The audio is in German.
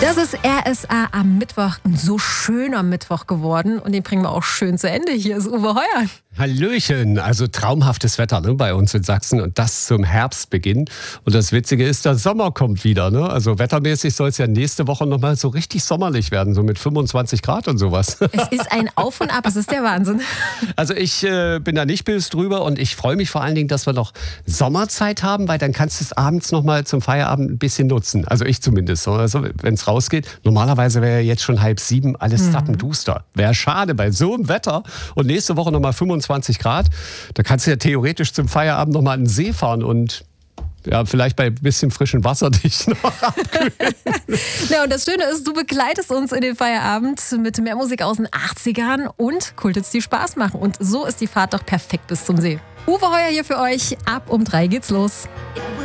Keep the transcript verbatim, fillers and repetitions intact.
Das ist R S A am Mittwoch, ein so schöner Mittwoch geworden und den bringen wir auch schön zu Ende. Hier ist Uwe Heuer. Hallöchen, also traumhaftes Wetter ne, bei uns in Sachsen und das zum Herbstbeginn. Und das Witzige ist, der Sommer kommt wieder. Ne? Also wettermäßig soll es ja nächste Woche nochmal so richtig sommerlich werden, so mit fünfundzwanzig Grad und sowas. Es ist ein Auf und Ab, es ist der Wahnsinn. Also ich äh, bin da nicht böse drüber und ich freue mich vor allen Dingen, dass wir noch Sommerzeit haben, weil dann kannst du es abends nochmal zum Feierabend ein bisschen nutzen. Also ich zumindest. Also wenn es rausgeht, normalerweise wäre ja jetzt schon halb sieben alles Mhm. zappenduster. Wäre schade bei so einem Wetter und nächste Woche nochmal fünfundzwanzig Grad. Da kannst du ja theoretisch zum Feierabend nochmal an den See fahren und ja, vielleicht bei ein bisschen frischem Wasser dich noch abkühlen. Ja, und das Schöne ist, du begleitest uns in den Feierabend mit mehr Musik aus den achtzigern und Kulthits, die Spaß machen. Und so ist die Fahrt doch perfekt bis zum See. Uwe Heuer hier für euch. Ab um drei geht's los.